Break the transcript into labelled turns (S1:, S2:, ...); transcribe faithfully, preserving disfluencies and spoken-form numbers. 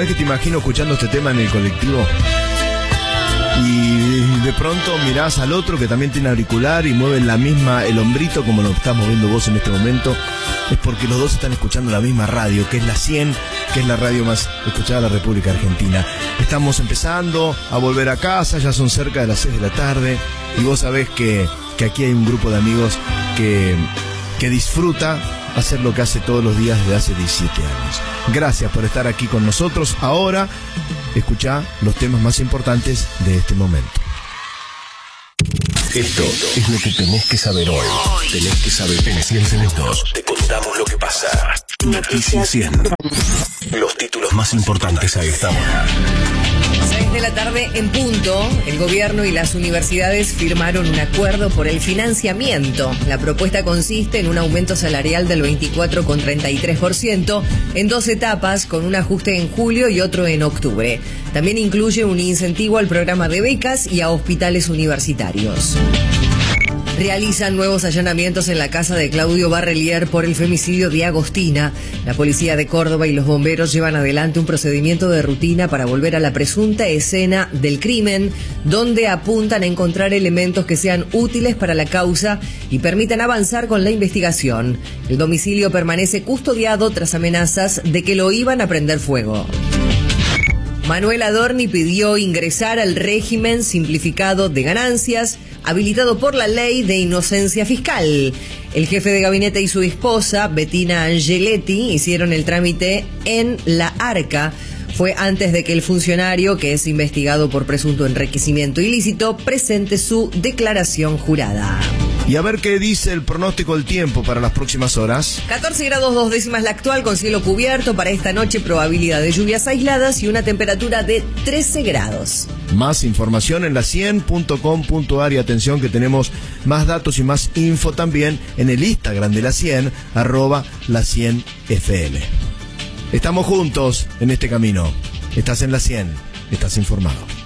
S1: ¿Sabés que te imagino escuchando este tema en el colectivo? Y de pronto mirás al otro que también tiene auricular y mueve la misma, el hombrito como lo estás moviendo vos en este momento. Es porque los dos están escuchando la misma radio, que es la cien, que es la radio más escuchada de la República Argentina. Estamos empezando a volver a casa, ya son cerca de las seis de la tarde, y vos sabés que, que aquí hay un grupo de amigos que, que disfruta hacer lo que hace todos los días desde hace diecisiete años. Gracias por estar aquí con nosotros. Ahora, escuchá los temas más importantes de este momento.
S2: Esto es lo que tenés que saber hoy. Tenés que saber en cien minutos. Te contamos lo que pasa. Noticias cien. Los títulos más importantes a esta hora.
S3: seis de la tarde en punto, el gobierno y las universidades firmaron un acuerdo por el financiamiento. La propuesta consiste en un aumento salarial del veinticuatro coma treinta y tres por ciento en dos etapas, con un ajuste en julio y otro en octubre. También incluye un incentivo al programa de becas y a hospitales universitarios. Realizan nuevos allanamientos en la casa de Claudio Barrelier por el femicidio de Agostina. La policía de Córdoba y los bomberos llevan adelante un procedimiento de rutina para volver a la presunta escena del crimen, donde apuntan a encontrar elementos que sean útiles para la causa y permitan avanzar con la investigación. El domicilio permanece custodiado tras amenazas de que lo iban a prender fuego. Manuel Adorni pidió ingresar al régimen simplificado de ganancias, habilitado por la ley de inocencia fiscal. El jefe de gabinete y su esposa, Bettina Angeletti, hicieron el trámite en la ARCA. Fue antes de que el funcionario, que es investigado por presunto enriquecimiento ilícito, presente su declaración jurada.
S1: Y a ver qué dice el pronóstico del tiempo para las próximas horas.
S3: catorce grados dos décimas la actual, con cielo cubierto. Para esta noche probabilidad de lluvias aisladas y una temperatura de trece grados.
S1: Más información en la cien punto com punto ar y atención que tenemos más datos y más info también en el Instagram de la cien, arroba la cien F M. Estamos juntos en este camino. Estás en la cien, estás informado.